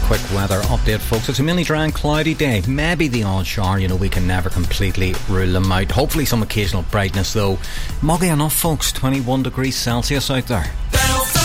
quick weather update, folks. It's a mainly dry and cloudy day. Maybe the odd shower, we can never completely rule them out. Hopefully some occasional brightness though. Muggy enough, folks. 21 degrees Celsius out there.